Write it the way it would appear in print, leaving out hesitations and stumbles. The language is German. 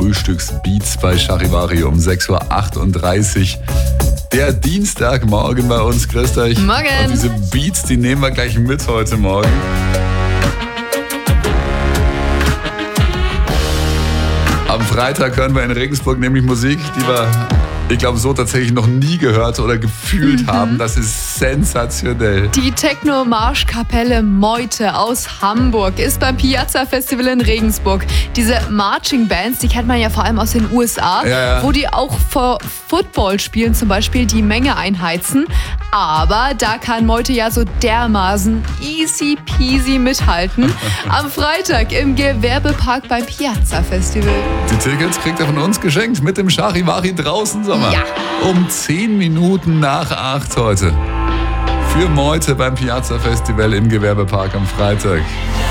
Frühstücksbeats bei Charivari um 6.38 Uhr. Der Dienstagmorgen bei uns, grüßt euch. Morgen. Und diese Beats, die nehmen wir gleich mit heute Morgen. Am Freitag hören wir in Regensburg nämlich Musik, die wir, ich glaube, so tatsächlich noch nie gehört oder gefühlt haben. Das ist sensationell. Die Techno-Marschkapelle Meute aus Hamburg ist beim Piazza Festival in Regensburg. Diese Marching Bands, die kennt man ja vor allem aus den USA, Ja. wo die auch vor Footballspielen zum Beispiel die Menge einheizen. Aber da kann Meute ja so dermaßen easy peasy mithalten. Am Freitag im Gewerbepark beim Piazza Festival. Die Tickets kriegt ihr von uns geschenkt mit dem Charivari draußen Sommer. Ja. Um 10 Minuten nach 8 heute. Für Meute beim Piazza Festival im Gewerbepark am Freitag.